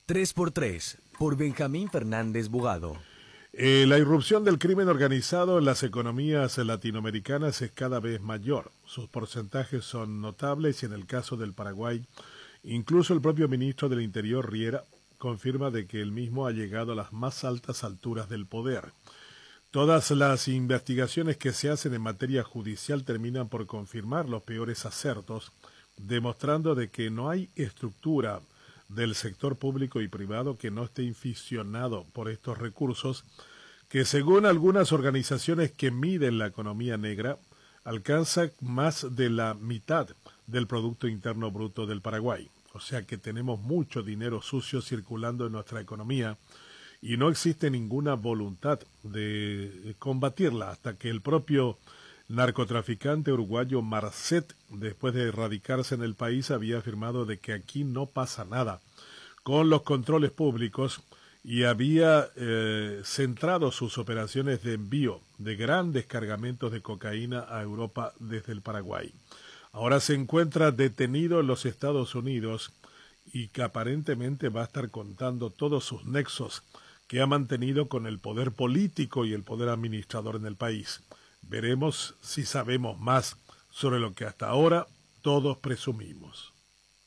3x3, por Benjamín Fernández Bugado. La irrupción del crimen organizado en las economías latinoamericanas es cada vez mayor. Sus porcentajes son notables y en el caso del Paraguay, incluso el propio ministro del Interior, Riera, confirma de que el mismo ha llegado a las más altas alturas del poder. Todas las investigaciones que se hacen en materia judicial terminan por confirmar los peores acertos, demostrando de que no hay estructura del sector público y privado que no esté inficionado por estos recursos, que según algunas organizaciones que miden la economía negra, alcanza más de la mitad del Producto Interno Bruto del Paraguay. O sea que tenemos mucho dinero sucio circulando en nuestra economía y no existe ninguna voluntad de combatirla hasta que el propio narcotraficante uruguayo Marcet, después de radicarse en el país, había afirmado de que aquí no pasa nada con los controles públicos y había centrado sus operaciones de envío de grandes cargamentos de cocaína a Europa desde el Paraguay. Ahora se encuentra detenido en los Estados Unidos y que aparentemente va a estar contando todos sus nexos que ha mantenido con el poder político y el poder administrador en el país. Veremos si sabemos más sobre lo que hasta ahora todos presumimos.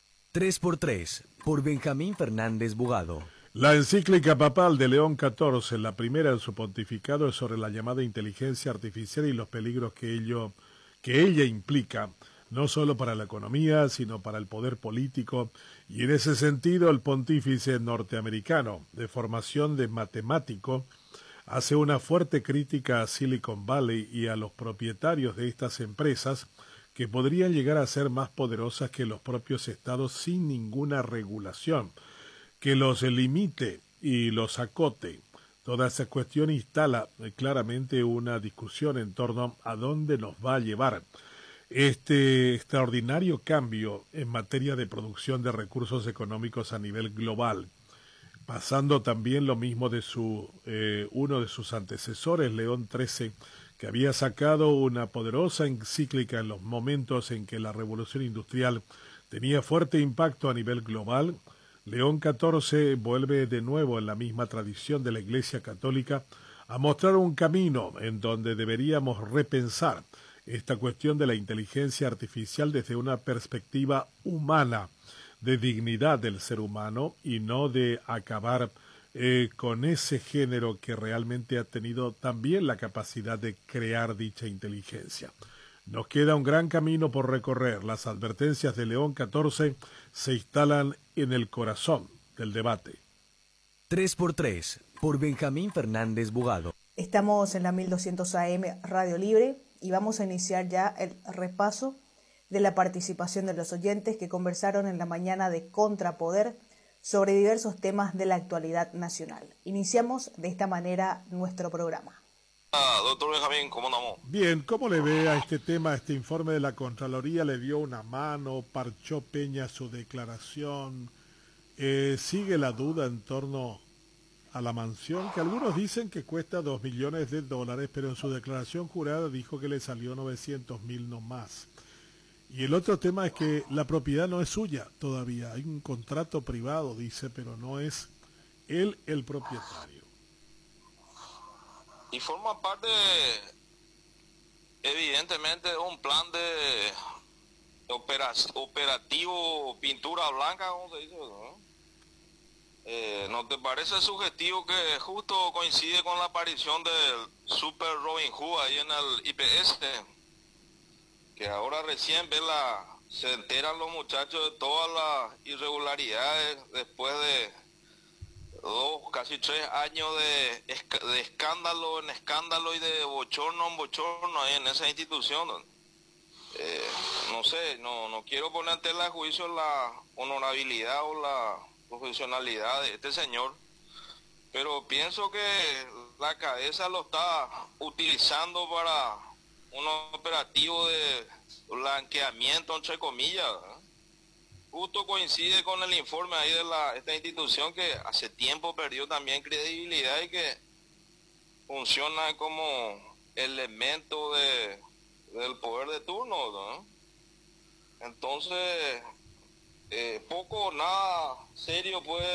3x3, por Benjamín Fernández Bugado. La encíclica papal de León XIV, la primera en su pontificado, es sobre la llamada inteligencia artificial y los peligros que ella implica, no solo para la economía, sino para el poder político, y en ese sentido el pontífice norteamericano, de formación de matemático, hace una fuerte crítica a Silicon Valley y a los propietarios de estas empresas que podrían llegar a ser más poderosas que los propios estados sin ninguna regulación, que los limite y los acote. Toda esa cuestión instala claramente una discusión en torno a dónde nos va a llevar este extraordinario cambio en materia de producción de recursos económicos a nivel global, pasando también lo mismo de uno de sus antecesores, León XIII, que había sacado una poderosa encíclica en los momentos en que la revolución industrial tenía fuerte impacto a nivel global. León XIV vuelve de nuevo en la misma tradición de la Iglesia Católica a mostrar un camino en donde deberíamos repensar esta cuestión de la inteligencia artificial desde una perspectiva humana, de dignidad del ser humano y no de acabar con ese género que realmente ha tenido también la capacidad de crear dicha inteligencia. Nos queda un gran camino por recorrer. Las advertencias de León XIV se instalan en el corazón del debate. 3x3, por Benjamín Fernández Bugado. Estamos en la 1200 AM Radio Libre y vamos a iniciar ya el repaso de la participación de los oyentes que conversaron en la mañana de Contrapoder sobre diversos temas de la actualidad nacional. Iniciamos de esta manera nuestro programa. Doctor Benjamín, ¿cómo andamos? Bien, ¿cómo le ve a este tema, este informe de la Contraloría? ¿Le dio una mano? ¿Parchó Peña su declaración? ¿Sigue la duda en torno a la mansión? Que algunos dicen que cuesta $2 millones, pero en su declaración jurada dijo que le salió 900.000 no más. Y el otro tema es que la propiedad no es suya todavía. Hay un contrato privado, dice, pero no es él el propietario. Y forma parte, evidentemente, de un plan de operativo pintura blanca, como se dice, ¿no? ¿No te parece sugestivo que justo coincide con la aparición del Super Robin Hood ahí en el IPS? Que ahora recién se enteran los muchachos de todas las irregularidades después de 2, casi 3 años de escándalo en escándalo y de bochorno en bochorno ahí en esa institución. No sé, no quiero poner en tela de juicio la honorabilidad o la profesionalidad de este señor, pero pienso que la cabeza lo está utilizando para un operativo de blanqueamiento, entre comillas, ¿verdad? Justo coincide con el informe ahí de esta institución que hace tiempo perdió también credibilidad y que funciona como elemento del poder de turno, ¿no? Entonces, poco o nada serio puede